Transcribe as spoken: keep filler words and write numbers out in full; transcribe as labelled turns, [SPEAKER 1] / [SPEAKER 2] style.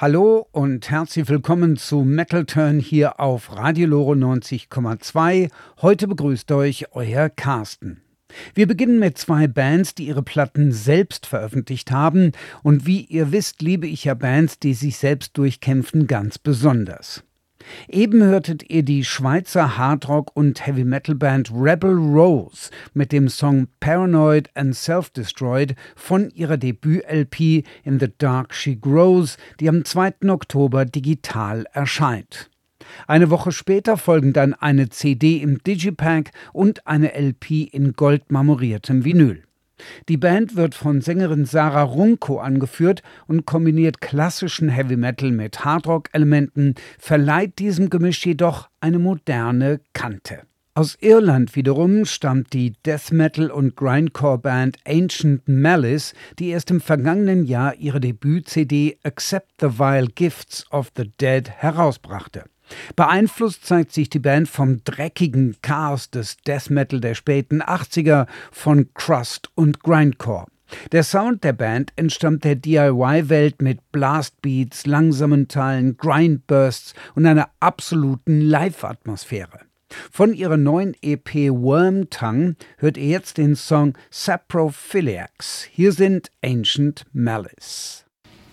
[SPEAKER 1] Hallo und herzlich willkommen zu Metal Turn hier auf Radio Lore neunzig Komma zwei. Heute begrüßt euch euer Carsten. Wir beginnen mit zwei Bands, die ihre Platten selbst veröffentlicht haben. Und wie ihr wisst, liebe ich ja Bands, die sich selbst durchkämpfen, ganz besonders. Eben hörtet ihr die Schweizer Hardrock- und Heavy-Metal-Band Rebel Rose mit dem Song Paranoid and Self-Destroyed von ihrer Debüt-L P In the Dark She Grows, die am zweiten Oktober digital erscheint. Eine Woche später folgen dann eine C D im Digipack und eine L P in goldmarmoriertem Vinyl. Die Band wird von Sängerin Sarah Runko angeführt und kombiniert klassischen Heavy Metal mit Hardrock-Elementen, verleiht diesem Gemisch jedoch eine moderne Kante. Aus Irland wiederum stammt die Death Metal- und Grindcore-Band Ancient Malice, die erst im vergangenen Jahr ihre Debüt-C D Accept the Vile Gifts of the Dead herausbrachte. Beeinflusst zeigt sich die Band vom dreckigen Chaos des Death Metal der späten achtziger, von Crust und Grindcore. Der Sound der Band entstammt der D I Y-Welt mit Blastbeats, langsamen Teilen, Grindbursts und einer absoluten Live-Atmosphäre. Von ihrer neuen E P Wormtongue hört ihr jetzt den Song Saprophiliacs. Hier sind Ancient Malice.